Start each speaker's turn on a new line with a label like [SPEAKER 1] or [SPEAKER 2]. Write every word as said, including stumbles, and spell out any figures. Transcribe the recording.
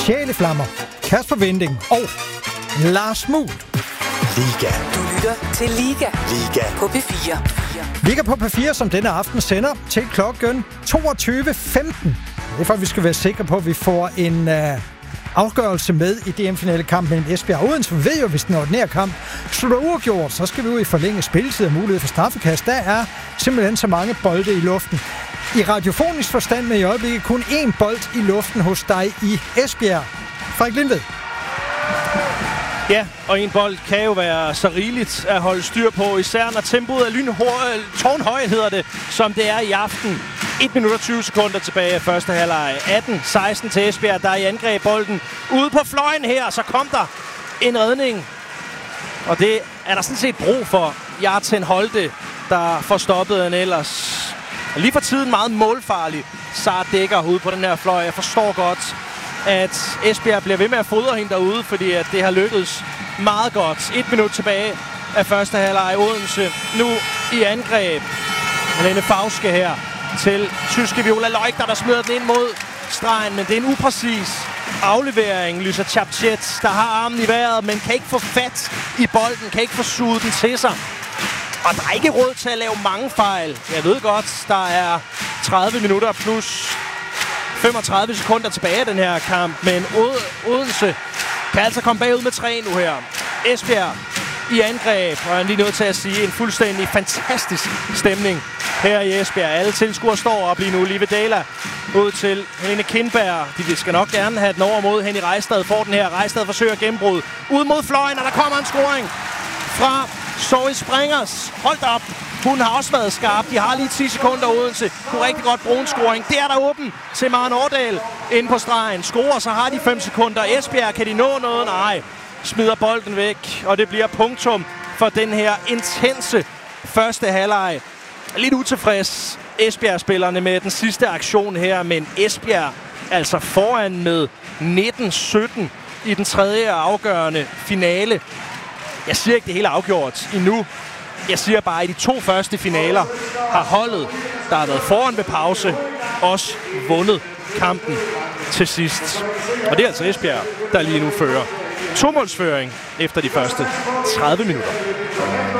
[SPEAKER 1] Sjæleflammer, Kasper Winding og Lars Muhl.
[SPEAKER 2] Liga.
[SPEAKER 3] Du lytter til Liga.
[SPEAKER 2] Liga.
[SPEAKER 3] På P fire.
[SPEAKER 1] Liga på P fire, som denne aften sender til klokken toogtyve femten. Det er for, at vi skal være sikre på, at vi får en uh, afgørelse med i D M-finalekamp mellem Esbjerg og Odense. Vi ved jo, hvis den ordinære kamp slutter uafgjort, så skal vi jo i forlænge spilletid og mulighed for straffekast. Der er simpelthen så mange bolde i luften. I radiofonisk forstand med i øjeblikket kun én bold i luften hos dig i Esbjerg. Frederik Lindved.
[SPEAKER 4] Ja, og en bold kan jo være så rigeligt at holde styr på, især når tempoet er lynhøjt, tårnhøjt hedder det, som det er i aften. et minut og tyve sekunder tilbage af første halvleg. atten seksten til Esbjerg, der er i angreb bolden. Ude på fløjen her, så kom der en redning. Og det er der sådan set brug for. Jarten Holte, der får stoppet en ellers lige for tiden meget målfarlig Sara Dækker ude på den her fløj. Jeg forstår godt, at Esbjerg bliver ved med at fodre hende derude, fordi at det har lykkedes meget godt. Et minut tilbage af første halvleg. Odense nu i angreb. Helene Fauske her til tyske Viola Leuk, der smider den ind mod stregen, men det er en upræcis aflevering. Lysa Chapchet, der har armen i vejret, men kan ikke få fat i bolden, kan ikke få suget den til sig. Og der er ikke råd til at lave mange fejl. Jeg ved godt, der er tredive minutter plus femogtredive sekunder tilbage af den her kamp, men Odense kan altså komme bagud med tre nu her. Esbjerg i angreb, og jeg er lige nødt til at sige, en fuldstændig fantastisk stemning her i Esbjerg. Alle tilskuere står op lige nu. Live Dela ud til Helene Kindberg. De skal nok gerne have den over mod Henny Rejstad. Får den her. Rejstad forsøger gennembrud. Ud mod fløjen, og der kommer en scoring fra Zoe Springers. Hold op. Hun har også været skarp. De har lige ti sekunder Odense. Kunne rigtig godt bruge en scoring. Det er der åben til Maren Årdal inde på stregen. Scorer, så har de fem sekunder. Esbjerg, kan de nå noget? Nej. Smider bolden væk, og det bliver punktum for den her intense første halvleg. Lidt utilfreds Esbjerg-spillerne med den sidste aktion her, men Esbjerg altså foran med nitten sytten i den tredje afgørende finale. Jeg siger ikke, det hele er afgjort endnu. Jeg siger bare, at i de to første finaler har holdet, der har været foran ved pause, også vundet kampen til sidst. Og det er altså Esbjerg, der lige nu fører. To-målsføring efter de første tredive minutter.